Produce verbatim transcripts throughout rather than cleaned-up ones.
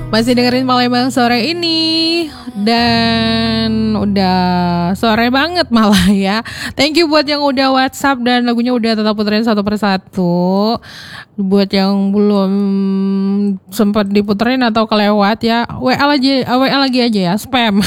Masih dengerin Palembang sore ini. Dan udah sore banget malah ya. Thank you buat yang udah WhatsApp dan lagunya udah tetap puterin satu persatu. Buat yang belum sempat diputerin atau kelewat ya, W A lagi, W A lagi aja ya, spam.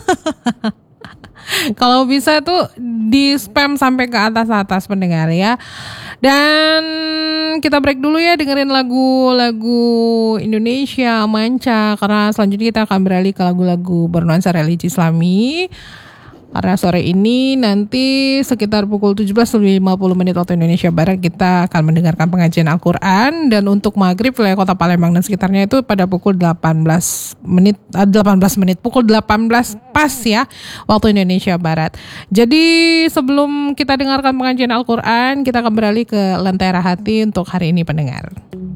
Kalau bisa tuh di spam sampai ke atas-atas pendengar ya. Dan kita break dulu ya, dengerin lagu-lagu Indonesia manca, karena selanjutnya kita akan beralih ke lagu-lagu bernuansa religi Islami. Karena sore ini nanti sekitar pukul tujuh belas lima puluh menit waktu Indonesia Barat kita akan mendengarkan pengajian Al-Quran. Dan untuk maghrib wilayah kota Palembang dan sekitarnya itu pada pukul delapan belas menit, delapan belas menit, pukul delapan belas pas ya waktu Indonesia Barat. Jadi sebelum kita dengarkan pengajian Al-Quran, kita akan beralih ke Lentera Hati untuk hari ini pendengar.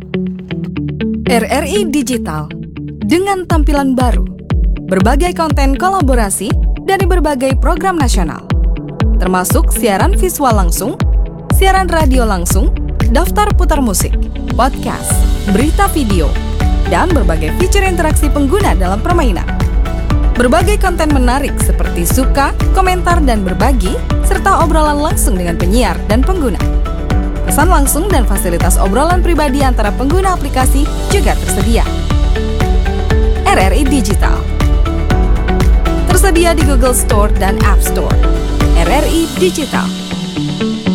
R R I Digital dengan tampilan baru, berbagai konten kolaborasi dari berbagai program nasional, termasuk siaran visual langsung, siaran radio langsung, daftar putar musik, podcast, berita video, dan berbagai fitur interaksi pengguna dalam permainan. Berbagai konten menarik seperti suka, komentar, dan berbagi, serta obrolan langsung dengan penyiar dan pengguna. Pesan langsung dan fasilitas obrolan pribadi antara pengguna aplikasi juga tersedia. R R I Digital tersedia di Google Store dan App Store. R R I Digital.